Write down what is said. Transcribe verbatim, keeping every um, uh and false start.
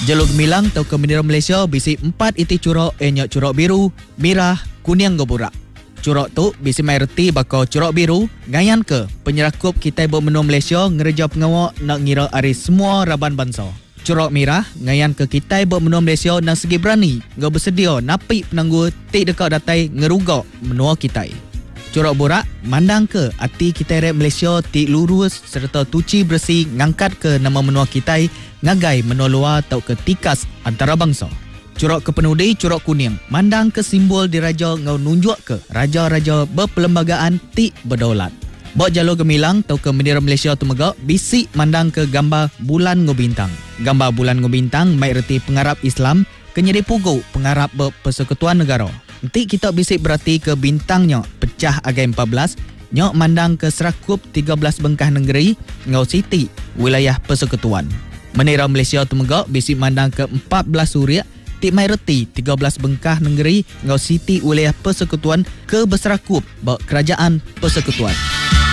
Jalur gemilang atau ke bendera Malaysia bisi empat iti curok enyak curok biru, merah, kuning goburak. Curok tu bisi mai reti bakal curok biru ngayan ke penyerakup kita bermenua Malaysia ngereja pengawak nak ngira ari semua raban bangsa. Curok merah ngayan ke kita bermenua Malaysia nak segi berani ngau bersedia napi penanggu tik dekat datai ngerugak menua kita. Curok borak mandang ke hati kita rep Malaysia tik lurus serta tuci bersih ngangkat ke nama menua kita ngagai menua luar atau ke tikas antara bangsa. Curok kepenudi curok kuning mandang ke simbol diraja ngau nunjuk ke raja-raja berperlembagaan tik berdaulat. Bok jalur gemilang atau ke bendera Malaysia tu megak bisik mandang ke gambar bulan ngau bintang. Gambar bulan ngau bintang mai reti pengarap Islam kenyedi pugu pengarap berpersekutuan negara. Nanti kita bisik berarti ke bintangnya pecah agai empat belas, nyok mandang ke serakup tiga belas bengkah negeri ngau siti wilayah persekutuan. Menira Malaysia tu megak bisik mandang ke empat belas suria tik mai reti tiga belas bengkah negeri ngau siti wilayah persekutuan ke berserakup bak kerajaan persekutuan.